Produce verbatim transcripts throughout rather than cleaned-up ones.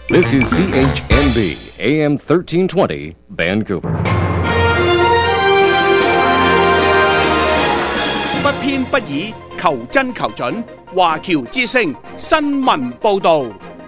This is C H N B, A M thirteen twenty, Vancouver. 不偏不倚，求真求準。華僑之聲新聞報導。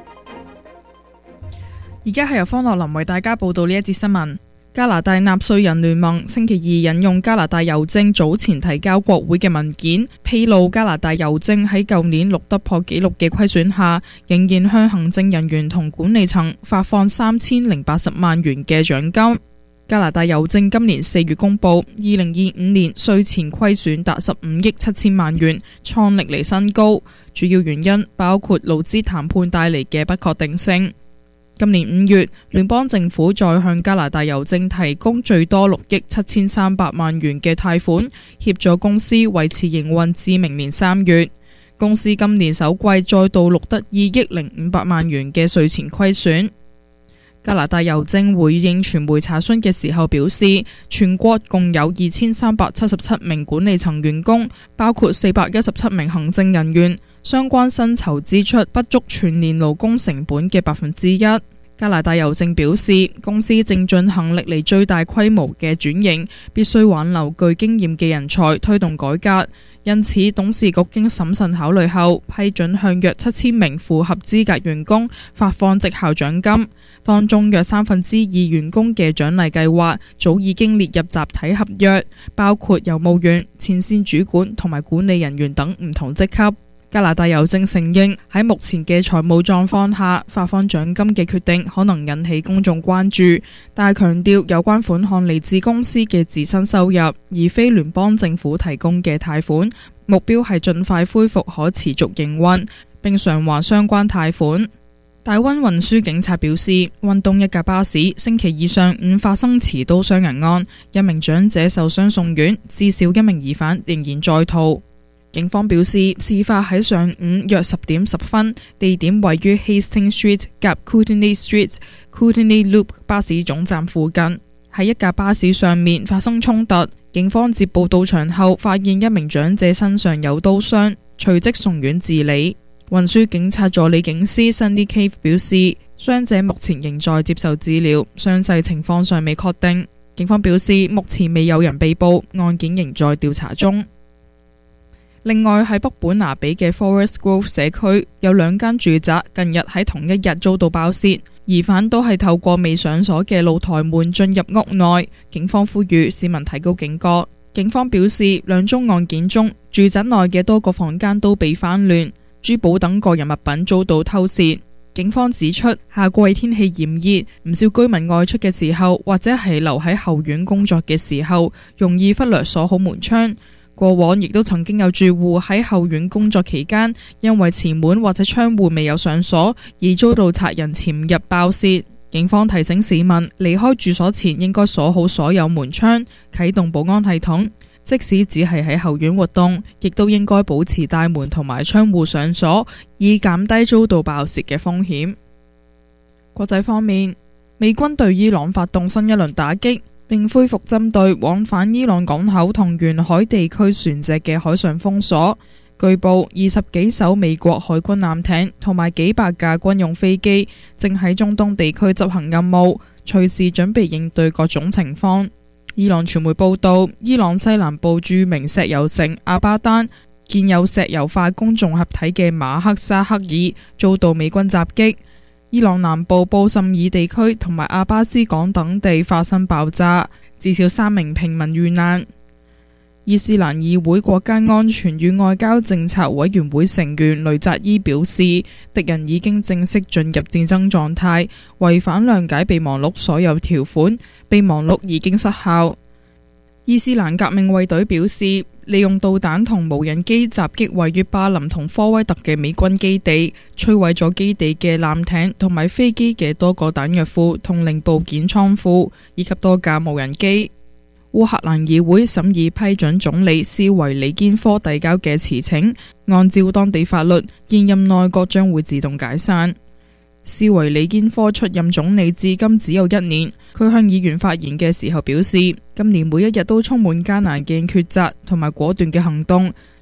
而家係由方樂林為大家報道呢一節新聞。加拿大納稅人聯盟星期二引用加拿大郵政早前提交國會嘅文件，披露加拿大郵政喺舊年錄得破紀錄嘅虧損下，仍然向行政人員同管理層發放三千零八十萬元嘅獎金。加拿大郵政今年四月公布，二零二五年稅前虧損達十五億七千萬元，創歷嚟新高。主要原因包括勞資談判帶嚟嘅不確定性。今年五月，聯邦政府再向加拿大郵政提供最多六億七千三百萬元嘅貸款，協助公司維持營運至明年三月。公司今年首季再度錄得二億零五百萬元嘅稅前虧損。加拿大郵政回應傳媒查詢嘅時候表示，全國共有二千三百七十七名管理層員工，包括四百一十七名行政人員。相關薪酬支出不足全年勞工成本嘅百分之一。加拿大郵政表示，公司正進行歷嚟最大規模嘅轉型，必須挽留具經驗嘅人才，推動改革。因此，董事局經審慎考慮後，批准向約七千名符合資格員工發放績效獎金。當中約三分之二員工嘅獎勵計劃早已經列入集體合約，包括郵務員、前線主管同埋管理人員等唔同職級。加拿大郵政承認喺目前嘅財務狀況下，發放獎金嘅決定可能引起公眾關注，但係強調有關款項嚟自公司嘅自身收入，而非聯邦政府提供嘅貸款。目標係盡快恢復可持續營運，並償還相關貸款。大溫運輸警察表示，溫東一架巴士星期二上午發生持刀傷人案，一名長者受傷送院，至少一名疑犯仍然在逃。警方表示，事發喺上午約十點十分，地點位於 Hastings Street 夾 Kootenay Street Kootenay Loop 巴士總站附近，喺一架巴士上面發生衝突。警方接報到場後，發現一名長者身上有刀傷，隨即送院治理。運輸警察助理警司 Cindy Cave 表示，傷者目前仍在接受治療，傷勢情況尚未確定。警方表示，目前未有人被捕，案件仍在調查中。另外喺北本拿比嘅 Forest Grove 社區有兩間住宅近日喺同一日遭到爆竊，疑犯都係透過未上鎖嘅露台門進入屋內。警方呼籲市民提高警覺。警方表示，兩宗案件中，住宅內嘅多個房間都被翻亂，珠寶等個人物品遭到偷竊。警方指出，夏季天氣炎熱，唔少居民外出嘅時候或者係留喺後院工作嘅時候，容易忽略鎖好門窗。過往亦都曾經有住戶喺後院工作期間，因為前門或者窗戶未有上鎖，而遭到賊人潛入爆竊。警方提醒市民離開住所前應該鎖好所有門窗，啟動保安系統。即使只係喺後院活動，亦都應該保持大門同埋窗戶上鎖，以減低遭到爆竊嘅風險。國際方面，美軍對伊朗發動新一輪打擊，並恢復針對往返伊朗港口同沿海地區船隻嘅海上封鎖。據報，二十幾艘美國海軍艦艇同埋幾百架軍用飛機正喺中東地區執行任務，隨時準備應對各種情況。伊朗傳媒報道，伊朗西南部著名石油城阿巴丹建有石油化工綜合體嘅馬克沙克爾遭到美軍襲擊。伊朗南部布什爾地區同埋阿巴斯港等地發生爆炸，至少三名平民遇難。伊斯蘭議會國家安全與外交政策委員會成員雷扎伊表示，敵人已經正式進入戰爭狀態，違反諒解備忘錄所有條款，備忘錄已經失效。伊斯蘭革命衛隊表示，利用導彈同無人機襲擊位於巴林同科威特嘅美軍基地，摧毀咗基地嘅艦艇同埋飛機嘅多個彈藥庫同零部件倉庫，以及多架無人機。烏克蘭議會審議批准總理斯維里堅科遞交嘅辭呈，按照當地法律，現任內閣將會自動解散。斯維里堅科出任總理至今只有一年，佢向議員發言嘅時候表示，今年每一日都充滿艱難嘅抉擇同埋果斷嘅行動，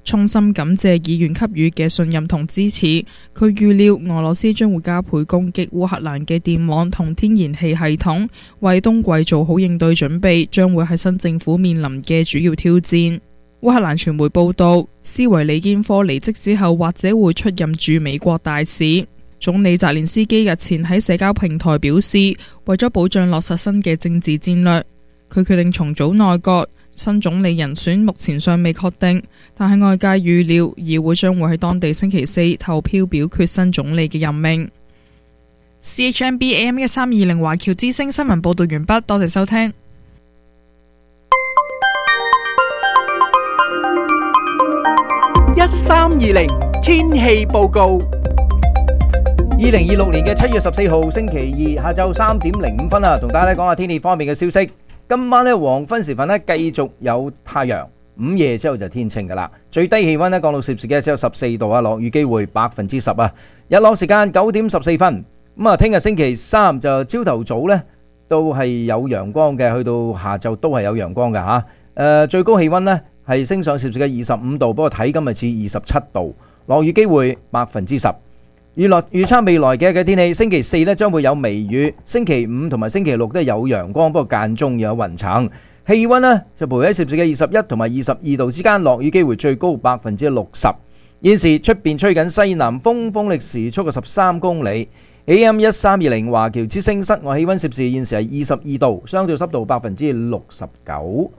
衷心感謝議員給予嘅信任同支持。佢預料俄羅斯將會加倍攻擊烏克蘭嘅電網同天然氣系統，為冬季做好應對準備，將會係新政府面臨嘅主要挑戰。烏克蘭傳媒報道，斯維里堅科離職之後或者會出任駐美國大使。總理澤連斯基日前喺社交平台表示，為咗保障落實新嘅政治戰略，佢決定重組內閣。新總理人選目前尚未確定，但係外界預料議會將會喺當地星期四投票表決新總理嘅任命。C H M B A M 一三二零華僑之聲新聞報道完畢，多謝收聽。 一三二零天氣報告。 二零二六年嘅七月十四號星期二下晝三點零五分啊，同大家講下天氣方面嘅消息。今晚呢，黃昏時分呢，繼續有太陽，午夜之後就天晴噶啦。最低氣溫呢，降到攝氏嘅只有十四度啊，落雨機會百分之十啊。日落時間九點十四分。咁啊，聽日星期三就朝頭早呢都係有陽光嘅，去到下晝都係有陽光嘅吓。誒，最高氣溫呢係升上攝氏嘅二十五度，不過睇今日似二十七度，落雨機會百分之十。預落預測未來嘅嘅天氣，星期四呢將會有微雨，星期五同埋星期六都有陽光，不過間中有雲層。氣溫呢就徘徊喺攝氏嘅二十一同埋二十二度之間，落雨機會最高百分之六十。現時出邊吹緊西南風，風力時速嘅十三公里。A M 一三二零華僑之聲，室外氣溫攝氏現時係二十二度，相對濕度百分之六十九。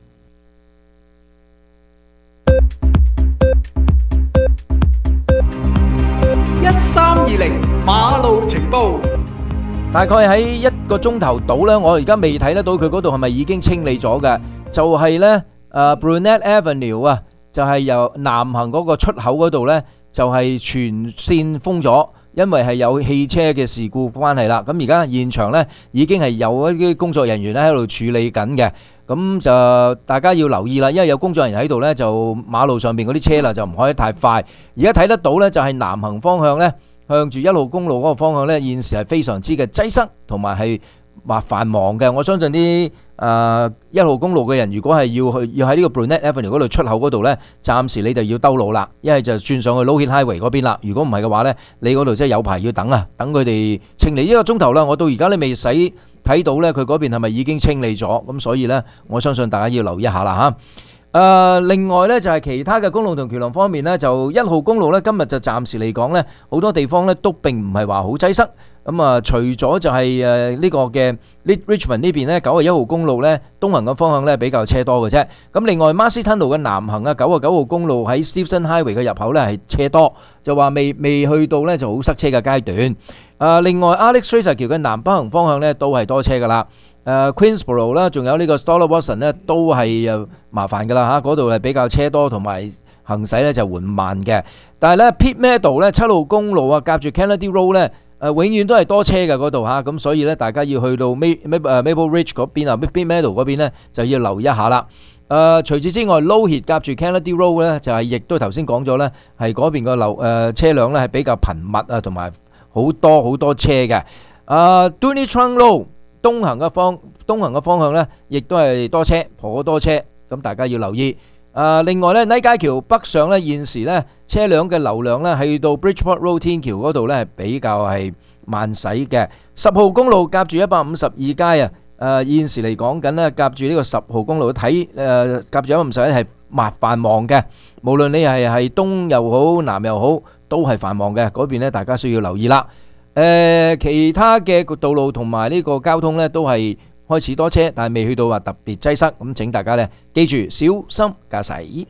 一三二零馬路情報， 大概喺一個鐘頭到呢，我而家未睇得到佢嗰度係咪已經清理咗嘅？就係呢誒 Brunette Avenue 啊，就係由南行嗰個出口嗰度呢，就係全線封咗，因為係有汽車嘅事故關係啦。咁而家現場呢，已經係有一啲工作人員咧喺度處理緊嘅。咁就大家要留意啦，因為有工作人員喺度呢，就馬路上邊嗰啲車啦就唔可以太快。而家睇得到呢，就係南行方向呢，向住一號公路嗰個方向呢，現時係非常之嘅擠塞，同埋係話繁忙嘅。我相信啲誒一號公路嘅人，如果係要去要喺呢個 Brunette Avenue 嗰度出口嗰度呢，暫時你就要兜路啦，一係就轉上去 Lougheed Highway 嗰邊啦。如果唔係嘅話呢，你嗰度真係有排要等啊，等佢哋清理一個鐘頭啦。我到而家都未使睇到呢，佢嗰邊係咪已經清理咗？咁所以呢，我相信大家要留意一下啦嚇。誒，另外呢，就係其他嘅公路同橋樑方面呢，就一號公路呢，今日就暫時嚟講呢，好多地方呢都並唔係話好擠塞。咁啊，除咗就係誒呢個嘅 Richmond 呢邊呢，九十一號公路呢，東行嘅方向呢比較車多嘅啫。咁另外 Marcy Tunnel 嘅南行啊，九十九號公路喺 Steveston Highway 嘅入口呢係車多，就話未未去到呢就好塞車嘅階段。誒，另外 Alex Fraser 橋嘅南北行方向呢都係多車噶啦。誒 Queensborough 啦，仲有呢個 Stoller Watson 呢都係誒麻煩噶啦嚇，嗰度係比較車多同埋行駛呢就緩慢嘅。但係呢 Pitt Meadow 呢七號公路啊，夾住 Kennedy Road 呢。誒永遠都係多車嘅嗰度嚇，咁所以咧大家要去到 Maple Ridge 嗰邊啊 Pitt Meadow 嗰邊咧就要留意一下啦。誒除此之外 Lougheed 夾住 Kennedy Road 咧就係亦都頭先講咗咧，係嗰邊個流誒車輛咧係比較頻密啊，同埋好多好多車嘅。誒 Doonie Trunk Road 東行嘅方東行嘅方向咧，亦都係多車，頗多車，咁大家要留意。誒另外咧，Knight街橋北上咧，現時咧車輛嘅流量咧，去到 Bridgeport Road 天橋嗰度咧係比較係慢駛嘅。十號公路夾住一百五十二街啊，誒現時嚟講緊咧，夾住呢個十號公路睇誒夾住一百五十一係麻繁忙嘅，無論你係係東又好南又好，都係繁忙嘅。嗰邊咧大家需要留意啦。誒其他嘅道路同埋呢個交通咧都係開始多車，但係未去到話特別擠塞，咁請大家咧記住小心駕駛。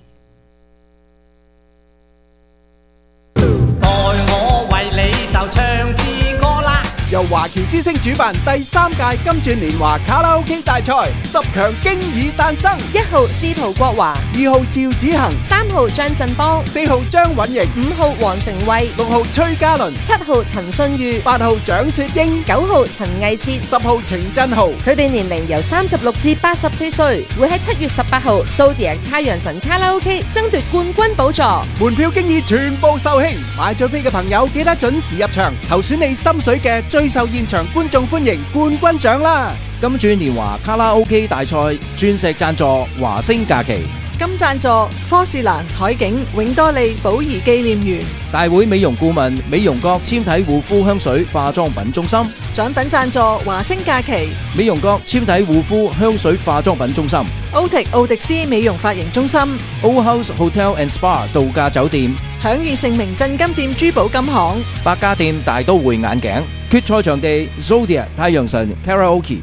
待我為你就唱支歌啦！ 由華僑之聲主辦第三屆金鑽年華卡拉 OK 大賽，十強經已誕生。 一號司徒國華， 二號趙子恒， 三號張振邦， 四號張允瑩， 五號黃成慧， 六號崔嘉倫， 七號陳信裕， 八號蔣雪英， 九號陳藝哲， 十號程振豪。 佢哋年齡由三十六至八十四歲，會喺七月十八號蘇迪亞太陽神卡拉 OK 爭奪冠軍寶座。 門票經已全部售罄，買咗飛嘅朋友記得準時入場，投選你心水嘅最受現場觀眾歡迎冠軍獎啦！ 金鑽年華卡拉 OK 大賽鑽石贊助華星假期。 金贊助科士蘭、海景、永多利、寶儀紀念園。 大會美容顧問美容閣纖體護膚香水化妝品中心。 獎品贊助華星假期、 美容閣纖體護膚香水化妝品中心。 歐迪奧迪斯美容髮型中心。 O House Hotel and Spa 度假酒店。 享譽盛名鎮金店珠寶金行。 百家店大都會眼鏡。決賽場地 Zodiac 太陽神 Karaoke。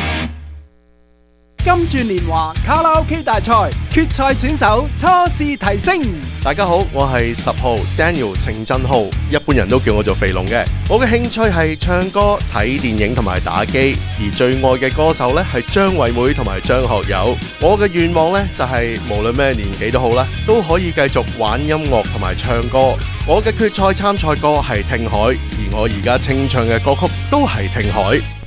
金鑽年華卡拉 OK 大賽決賽選手初試提升。 大家好，我係十號 Daniel 程振浩，一般人都叫我做肥龍嘅。我嘅興趣係唱歌、睇電影同埋打機，而最愛嘅歌手呢係張惠妹同埋張學友。我嘅願望呢就係無論咩年紀都好啦，都可以繼續玩音樂同埋唱歌。我嘅決賽參賽歌係聽海，而我而家清唱嘅歌曲都係聽海。